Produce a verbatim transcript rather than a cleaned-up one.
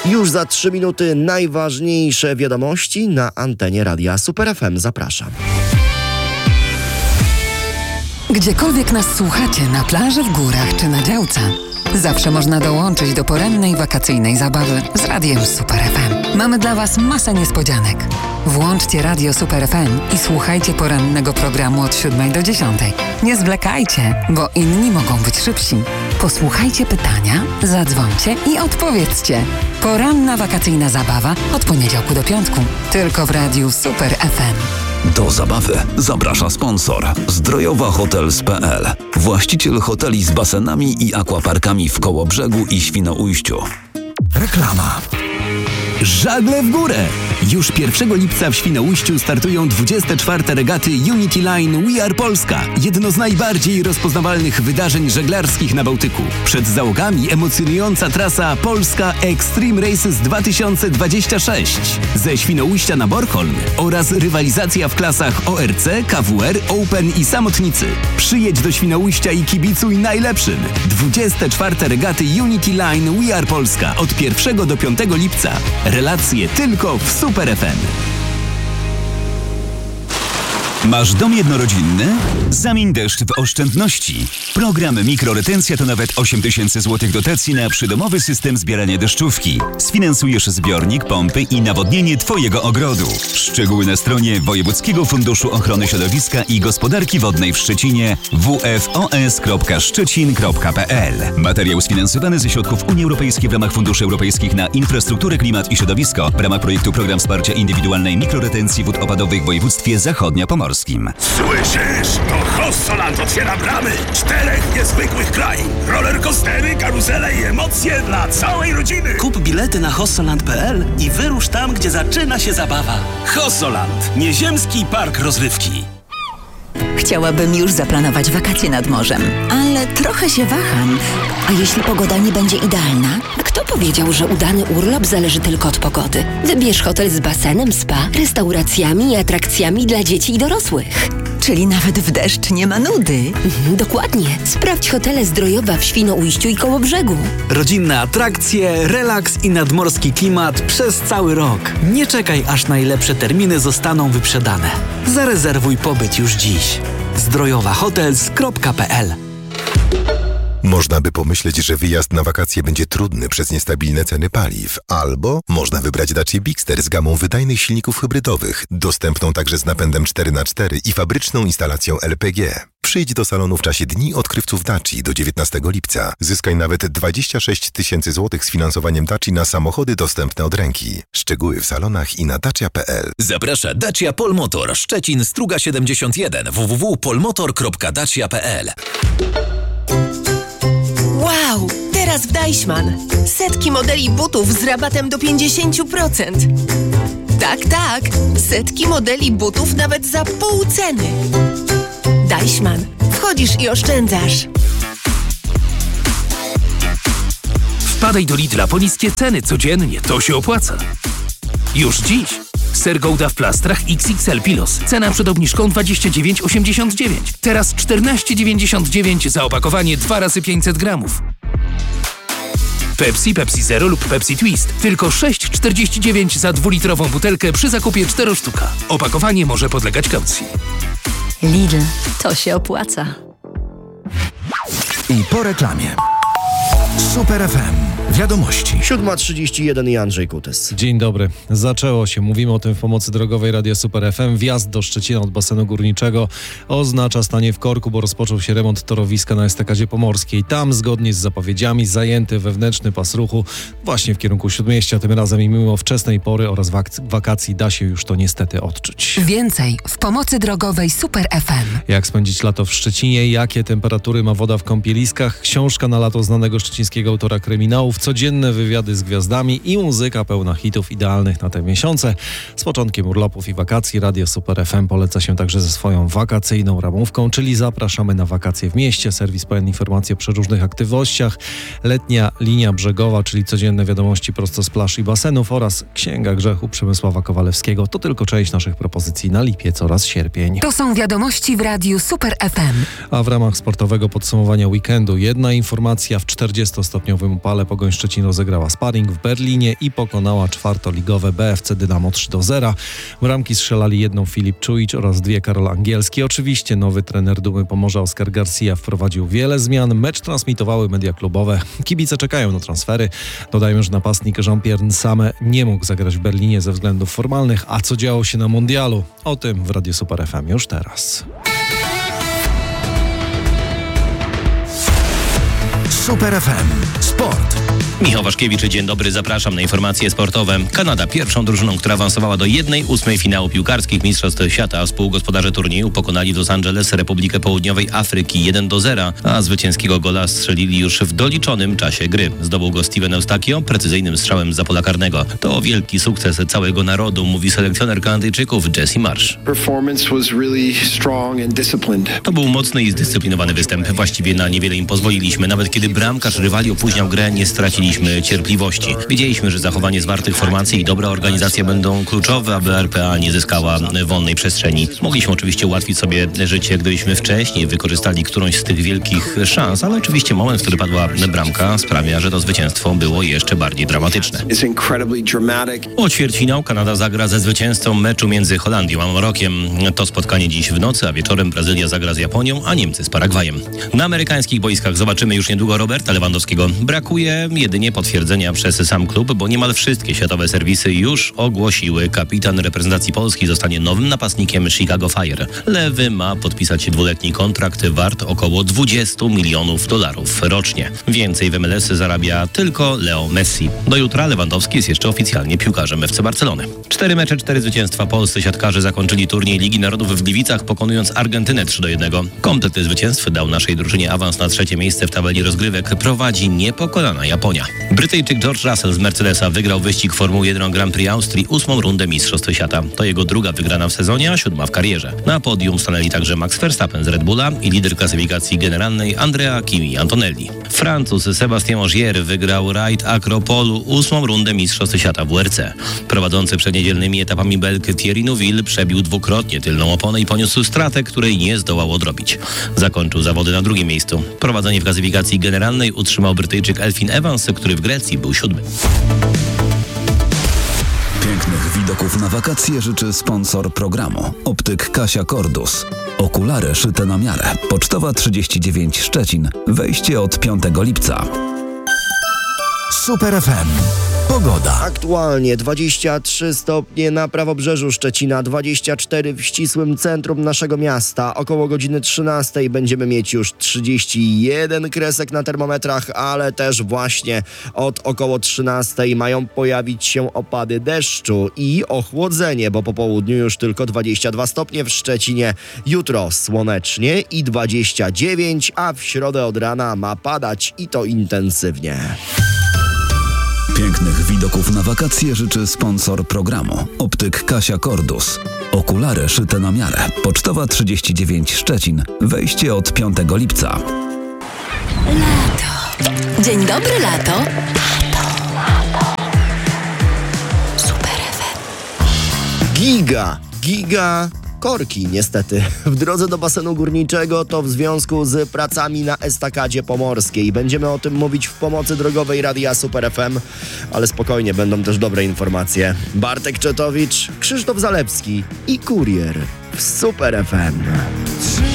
Już za trzy minuty najważniejsze wiadomości na antenie Radia Super F M. Zapraszam. Gdziekolwiek nas słuchacie, na plaży, w górach czy na działce, zawsze można dołączyć do porannej wakacyjnej zabawy z Radiem Super F M. Mamy dla Was masę niespodzianek. Włączcie Radio Super F M i słuchajcie porannego programu od siódmej do dziesiątej. Nie zwlekajcie, bo inni mogą być szybsi. Posłuchajcie pytania, zadzwońcie i odpowiedzcie. Poranna wakacyjna zabawa od poniedziałku do piątku. Tylko w Radiu Super F M. Do zabawy zaprasza sponsor Zdrojowa Hotels kropka p l, właściciel hoteli z basenami i aquaparkami w Kołobrzegu i Świnoujściu. Reklama. Żagle w górę! Już pierwszego lipca w Świnoujściu startują dwudzieste czwarte regaty Unity Line We Are Polska. Jedno z najbardziej rozpoznawalnych wydarzeń żeglarskich na Bałtyku. Przed załogami emocjonująca trasa Polska Extreme Races dwa tysiące dwadzieścia sześć. Ze Świnoujścia na Bornholm oraz rywalizacja w klasach O R C, K W R, Open i Samotnicy. Przyjedź do Świnoujścia i kibicuj najlepszym. dwudzieste czwarte regaty Unity Line We Are Polska od pierwszego do piątego lipca. Relacje tylko w Super F M. Masz dom jednorodzinny? Zamień deszcz w oszczędności. Program Mikroretencja to nawet osiem tysięcy złotych dotacji na przydomowy system zbierania deszczówki. Sfinansujesz zbiornik, pompy i nawodnienie Twojego ogrodu. Szczegóły na stronie Wojewódzkiego Funduszu Ochrony Środowiska i Gospodarki Wodnej w Szczecinie w f o s kropka szczecin kropka p l. Materiał sfinansowany ze środków Unii Europejskiej w ramach Funduszy Europejskich na Infrastrukturę, Klimat i Środowisko w ramach projektu Program Wsparcia Indywidualnej Mikroretencji Wód Opadowych w województwie zachodniopomorskim. Słyszysz? To Hossoland otwiera bramy czterech niezwykłych krain. Rollercoastery, karuzele i emocje dla całej rodziny. Kup bilety na hossoland kropka p l i wyrusz tam, gdzie zaczyna się zabawa. Hossoland. Nieziemski park rozrywki. Chciałabym już zaplanować wakacje nad morzem, ale trochę się waham. A jeśli pogoda nie będzie idealna? Kto powiedział, że udany urlop zależy tylko od pogody? Wybierz hotel z basenem, spa, restauracjami i atrakcjami dla dzieci i dorosłych. Czyli nawet w deszcz nie ma nudy. Mhm, dokładnie. Sprawdź hotele Zdrojowa w Świnoujściu i Kołobrzegu. Rodzinne atrakcje, relaks i nadmorski klimat przez cały rok. Nie czekaj, aż najlepsze terminy zostaną wyprzedane. Zarezerwuj pobyt już dziś. zdrojowa hotels kropka p l. Można by pomyśleć, że wyjazd na wakacje będzie trudny przez niestabilne ceny paliw. Albo można wybrać Dacia Bigster z gamą wydajnych silników hybrydowych, dostępną także z napędem cztery na cztery i fabryczną instalacją L P G. Przyjdź do salonu w czasie Dni Odkrywców Daci do dziewiętnastego lipca. Zyskaj nawet dwadzieścia sześć tysięcy złotych z finansowaniem Daci na samochody dostępne od ręki. Szczegóły w salonach i na dacia kropka p l. Zaprasza Dacia Polmotor, Szczecin, Struga siedemdziesiąt jeden, w w w kropka polmotor kropka dacia kropka p l. Wow! Teraz w Deichmann. Setki modeli butów z rabatem do pięćdziesiąt procent. Tak, tak. Setki modeli butów nawet za pół ceny. Deichmann. Wchodzisz i oszczędzasz. Wpadaj do Lidla po niskie ceny codziennie. To się opłaca. Już dziś. Ser Gouda w plastrach X X L Pilos. Cena przed obniżką dwadzieścia dziewięć osiemdziesiąt dziewięć. Teraz czternaście dziewięćdziesiąt dziewięć za opakowanie dwa razy pięćset gramów. Pepsi, Pepsi Zero lub Pepsi Twist. Tylko sześć czterdzieści dziewięć za dwulitrową butelkę przy zakupie cztery sztuka. Opakowanie może podlegać kaucji. Lidl. To się opłaca. I po reklamie. Super F M. Wiadomości. siódma trzydzieści jeden i Andrzej Kutys. Dzień dobry. Zaczęło się. Mówimy o tym w pomocy drogowej Radia Super F M. Wjazd do Szczecina od basenu górniczego oznacza stanie w korku, bo rozpoczął się remont torowiska na estakadzie pomorskiej. Tam, zgodnie z zapowiedziami, zajęty wewnętrzny pas ruchu właśnie w kierunku Śródmieścia. Tym razem i mimo wczesnej pory oraz wak- wakacji da się już to niestety odczuć. Więcej w pomocy drogowej Super F M. Jak spędzić lato w Szczecinie? Jakie temperatury ma woda w kąpieliskach? Książka na lato znanego szczecińskiego autora kryminałów, codzienne wywiady z gwiazdami i muzyka pełna hitów idealnych na te miesiące. Z początkiem urlopów i wakacji Radio Super F M poleca się także ze swoją wakacyjną ramówką, czyli zapraszamy na wakacje w mieście. Serwis pełen informacji o przeróżnych aktywnościach, letnia linia brzegowa, czyli codzienne wiadomości prosto z plaż i basenów oraz Księga Grzechu Przemysława Kowalewskiego. To tylko część naszych propozycji na lipiec oraz sierpień. To są wiadomości w Radiu Super F M. A w ramach sportowego podsumowania weekendu jedna informacja: w czterdziestostopniowym upale pogoni Pogoń Szczecin rozegrała sparring w Berlinie i pokonała czwartoligowe B F C Dynamo trzy do zera. Bramki strzelali jedną Filip Czujić oraz dwie Karol Angielski. Oczywiście nowy trener Dumy Pomorza Oskar Garcia wprowadził wiele zmian. Mecz transmitowały media klubowe. Kibice czekają na transfery. Dodajmy, że napastnik Jean-Pierre Nsame nie mógł zagrać w Berlinie ze względów formalnych. A co działo się na mundialu? O tym w Radiu Super F M już teraz. Super F M. Sport. Michał Waszkiewicz, dzień dobry, zapraszam na informacje sportowe. Kanada pierwszą drużyną, która awansowała do jednej ósmej finału piłkarskich Mistrzostw Świata. Współgospodarze turnieju pokonali w Los Angeles Republikę Południowej Afryki jeden do zera, a zwycięskiego gola strzelili już w doliczonym czasie gry. Zdobył go Steven Eustachio precyzyjnym strzałem z pola karnego. To wielki sukces całego narodu, mówi selekcjoner Kanadyjczyków Jesse Marsh. To był mocny i zdyscyplinowany występ. Właściwie na niewiele im pozwoliliśmy. Nawet kiedy bramkarz rywali opóźniał grę, nie straciliśmy cierpliwości. Wiedzieliśmy, że zachowanie zwartych formacji i dobra organizacja będą kluczowe, aby R P A nie zyskała wolnej przestrzeni. Mogliśmy oczywiście ułatwić sobie życie, gdybyśmy wcześniej wykorzystali którąś z tych wielkich szans, ale oczywiście moment, w który padła bramka, sprawia, że to zwycięstwo było jeszcze bardziej dramatyczne. O ćwierćfinał Kanada zagra ze zwycięzcą meczu między Holandią a Marokiem. To spotkanie dziś w nocy, a wieczorem Brazylia zagra z Japonią, a Niemcy z Paragwajem. Na amerykańskich boiskach zobaczymy już niedługo Roberta Lewandowskiego. Brakuje jedynie potwierdzenia przez sam klub, bo niemal wszystkie światowe serwisy już ogłosiły, kapitan reprezentacji Polski zostanie nowym napastnikiem Chicago Fire. Lewy ma podpisać dwuletni kontrakt wart około dwadzieścia milionów dolarów rocznie. Więcej w M L S zarabia tylko Leo Messi. Do jutra Lewandowski jest jeszcze oficjalnie piłkarzem F C Barcelony. Cztery mecze, cztery zwycięstwa. Polscy siatkarze zakończyli turniej Ligi Narodów w Gliwicach, pokonując Argentynę trzy do jednego. Komplet zwycięstw dał naszej drużynie awans na trzecie miejsce w tabeli rozgrywek. Prowadzi niepokonana Japonia. Brytyjczyk George Russell z Mercedesa wygrał wyścig Formuły jeden Grand Prix Austrii, ósmą rundę Mistrzostw Świata. To jego druga wygrana w sezonie, a siódma w karierze. Na podium stanęli także Max Verstappen z Red Bulla i lider klasyfikacji generalnej Andrea Kimi Antonelli. Francuz Sébastien Ogier wygrał rajd Akropolu, ósmą rundę Mistrzostw Świata w W R C. Prowadzący przed niedzielnymi etapami Belg Thierry Neuville przebił dwukrotnie tylną oponę i poniósł stratę, której nie zdołał odrobić. Zakończył zawody na drugim miejscu. Prowadzenie w klasyfikacji generalnej utrzymał Brytyjczyk Elfyn Evans, który w Grecji był siódmy. Pięknych widoków na wakacje życzy sponsor programu. Optyk Kasia Cordus. Okulary szyte na miarę. Pocztowa trzydzieści dziewięć Szczecin. Wejście od piątego lipca. Super F M. Pogoda. Aktualnie dwadzieścia trzy stopnie na prawobrzeżu Szczecina, dwadzieścia cztery w ścisłym centrum naszego miasta. Około godziny trzynastej będziemy mieć już trzydzieści jeden kresek na termometrach, ale też właśnie od około trzynastej mają pojawić się opady deszczu i ochłodzenie, bo po południu już tylko dwadzieścia dwa stopnie w Szczecinie. Jutro słonecznie i dwadzieścia dziewięć, a w środę od rana ma padać i to intensywnie. Pięknych widoków na wakacje życzy sponsor programu. Optyk Kasia Cordus. Okulary szyte na miarę. Pocztowa trzydzieści dziewięć Szczecin. Wejście od piątego lipca. Lato. Dzień dobry, lato. Lato. Lato. Super F M. Giga, giga... korki, niestety. W drodze do basenu górniczego to w związku z pracami na estakadzie pomorskiej. Będziemy o tym mówić w pomocy drogowej Radia Super F M, ale spokojnie, będą też dobre informacje. Bartek Czetowicz, Krzysztof Zalewski i Kurier w Super F M.